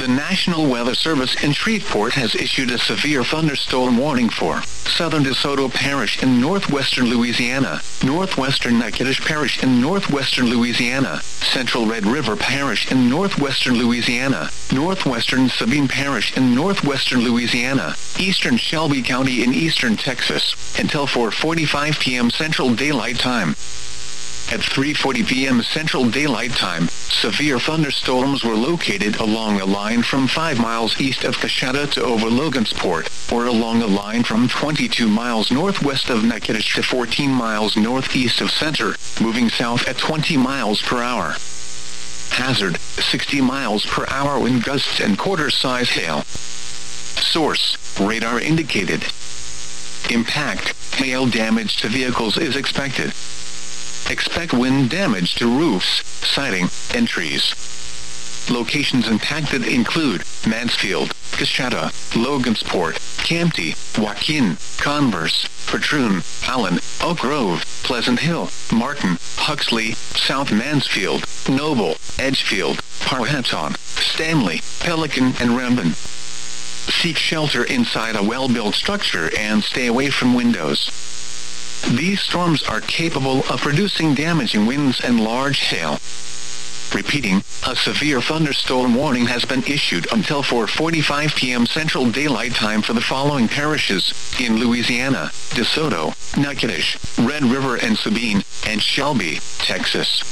The National Weather Service in Shreveport has issued a severe thunderstorm warning for southern DeSoto Parish in northwestern Louisiana, northwestern Natchitoches Parish in northwestern Louisiana, central Red River Parish in northwestern Louisiana, northwestern Sabine Parish in northwestern Louisiana, eastern Shelby County in eastern Texas, until 4:45 p.m. Central Daylight Time. At 3:40 p.m. Central Daylight Time, severe thunderstorms were located along a line from 5 miles east of Coshada to over Logansport, or along a line from 22 miles northwest of Natchitoches to 14 miles northeast of Center, moving south at 20 miles per hour. Hazard, 60 miles per hour wind gusts and quarter-size hail. Source, radar indicated. Impact, hail damage to vehicles is expected. Expect wind damage to roofs, siding, and trees. Locations impacted include Mansfield, Coshada, Logansport, Campty, Joaquin, Converse, Patroon, Allen, Oak Grove, Pleasant Hill, Martin, Huxley, South Mansfield, Noble, Edgefield, Powhatan, Stanley, Pelican, and Rambin. Seek shelter inside a well-built structure and stay away from windows. These storms are capable of producing damaging winds and large hail. Repeating, a severe thunderstorm warning has been issued until 4:45 p.m. Central Daylight Time for the following parishes in Louisiana: DeSoto, Natchitoches, Red River and Sabine, and Shelby, Texas.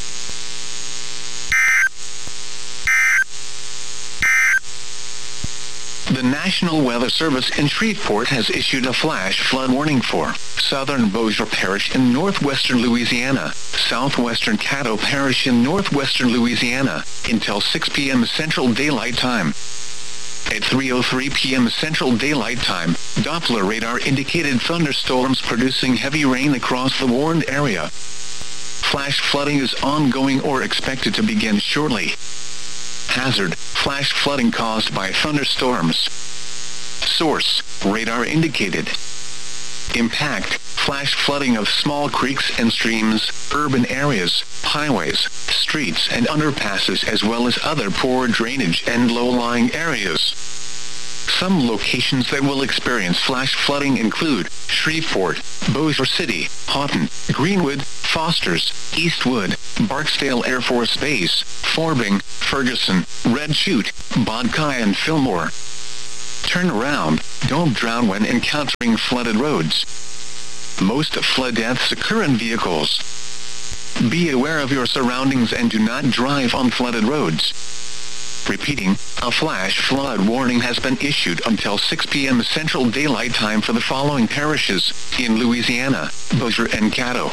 The National Weather Service in Shreveport has issued a flash flood warning for southern Bossier Parish in northwestern Louisiana, southwestern Caddo Parish in northwestern Louisiana, until 6 p.m. Central Daylight Time. At 3:03 p.m. Central Daylight Time, Doppler radar indicated thunderstorms producing heavy rain across the warned area. Flash flooding is ongoing or expected to begin shortly. Hazard, flash flooding caused by thunderstorms. Source, radar indicated. Impact, flash flooding of small creeks and streams, urban areas, highways, streets and underpasses as well as other poor drainage and low-lying areas. Some locations that will experience flash flooding include Shreveport, Bossier City, Houghton, Greenwood, Fosters, Eastwood, Barksdale Air Force Base, Forbing, Ferguson, Red Chute, Bodkai and Fillmore. Turn around, don't drown when encountering flooded roads. Most flood deaths occur in vehicles. Be aware of your surroundings and do not drive on flooded roads. Repeating, a flash flood warning has been issued until 6 p.m. Central Daylight Time for the following parishes in Louisiana, Bossier and Caddo.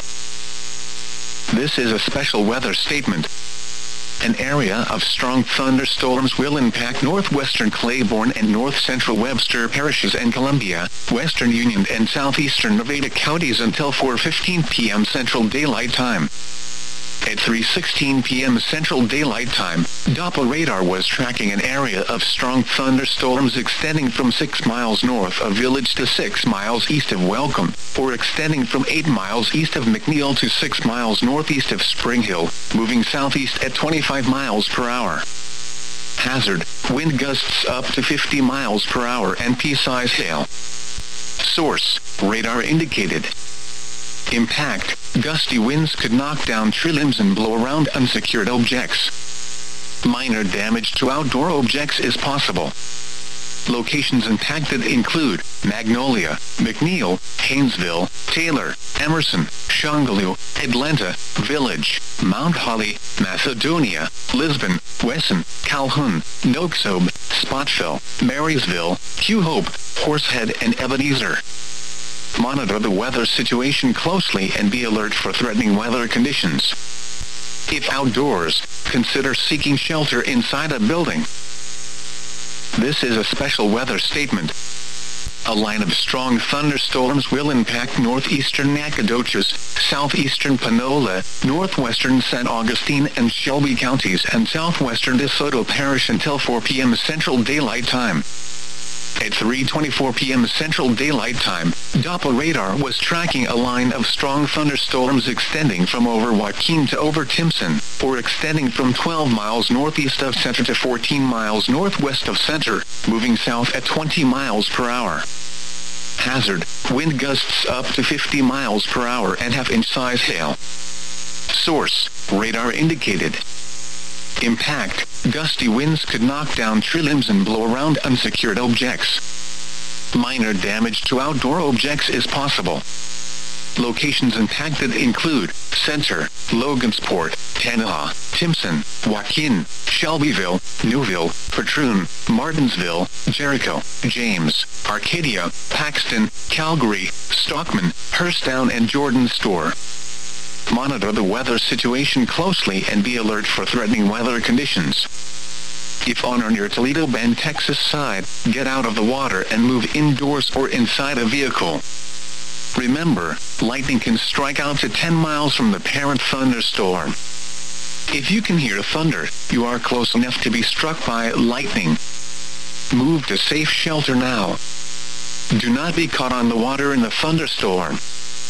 This is a special weather statement. An area of strong thunderstorms will impact northwestern Claiborne and north-central Webster parishes and Columbia, western Union and southeastern Nevada counties until 4:15 p.m. Central Daylight Time. At 3:16 p.m. Central Daylight Time, Doppler radar was tracking an area of strong thunderstorms extending from 6 miles north of Village to 6 miles east of Welcome, or extending from 8 miles east of McNeil to 6 miles northeast of Spring Hill, moving southeast at 25 miles per hour. Hazard, wind gusts up to 50 miles per hour and pea-size hail. Source, radar indicated. Impact, gusty winds could knock down tree limbs and blow around unsecured objects. Minor damage to outdoor objects is possible. Locations impacted include Magnolia, McNeil, Haynesville, Taylor, Emerson, Shongaloo, Atlanta, Village, Mount Holly, Macedonia, Lisbon, Wesson, Calhoun, Noxobe, Spotsville, Marysville, Hugh Hope, Horsehead and Ebenezer. Monitor the weather situation closely and be alert for threatening weather conditions. If outdoors, consider seeking shelter inside a building. This is a special weather statement. A line of strong thunderstorms will impact northeastern Nacogdoches, southeastern Panola, northwestern San Augustine and Shelby counties and southwestern DeSoto Parish until 4 p.m. Central Daylight Time. At 3:24 p.m. Central Daylight Time, Doppler radar was tracking a line of strong thunderstorms extending from over Joaquin to over Timpson, or extending from 12 miles northeast of center to 14 miles northwest of center, moving south at 20 miles per hour. Hazard, wind gusts up to 50 miles per hour and half-inch size hail. Source, radar indicated. Impact, gusty winds could knock down tree limbs and blow around unsecured objects. Minor damage to outdoor objects is possible. Locations impacted include Center, Logansport, Tanana, Timpson, Joaquin, Shelbyville, Newville, Patroon, Martinsville, Jericho, James, Arcadia, Paxton, Calgary, Stockman, Hurstown and Jordan Store. Monitor the weather situation closely and be alert for threatening weather conditions. If on or near Toledo Bend, Texas side, get out of the water and move indoors or inside a vehicle. Remember, lightning can strike out to 10 miles from the parent thunderstorm. If you can hear thunder, you are close enough to be struck by lightning. Move to safe shelter now. Do not be caught on the water in the thunderstorm.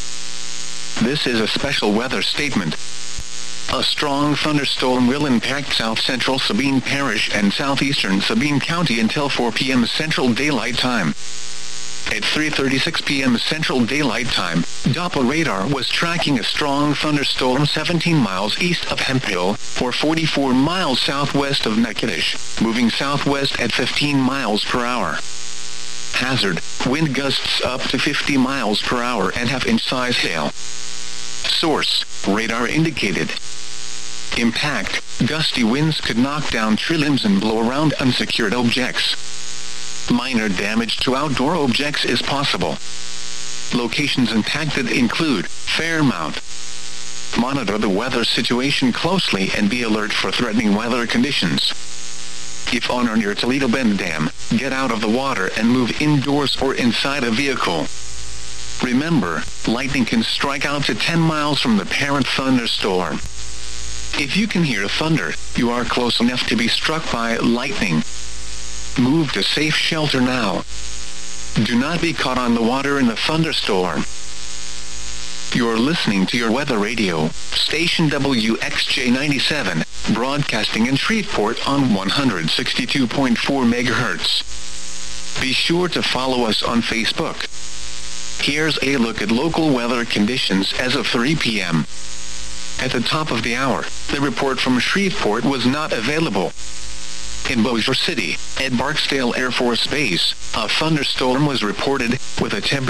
This is a special weather statement. A strong thunderstorm will impact south central Sabine Parish and southeastern Sabine County until 4 p.m. Central Daylight Time. At 3:36 p.m. Central Daylight Time, Doppler radar was tracking a strong thunderstorm 17 miles east of Hemphill, or 44 miles southwest of Natchitoches, moving southwest at 15 miles per hour. Hazard, wind gusts up to 50 miles per hour and half-inch size hail. Source, radar indicated. Impact, gusty winds could knock down tree limbs and blow around unsecured objects. Minor damage to outdoor objects is possible. Locations impacted include Fairmount. Monitor the weather situation closely and be alert for threatening weather conditions. If on or near Toledo Bend Dam, get out of the water and move indoors or inside a vehicle. Remember, lightning can strike out to 10 miles from the parent thunderstorm. If you can hear thunder, you are close enough to be struck by lightning. Move to safe shelter now. Do not be caught on the water in the thunderstorm. You're listening to your weather radio, station WXJ97, broadcasting in Shreveport on 162.4 MHz. Be sure to follow us on Facebook. Here's a look at local weather conditions as of 3 p.m. At the top of the hour, the report from Shreveport was not available. In Bossier City, at Barksdale Air Force Base, a thunderstorm was reported, with a temperature